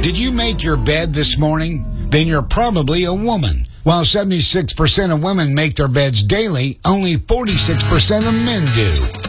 Did you make your bed this morning? Then you're probably a woman. While 76% of women make their beds daily, only 46% of men do.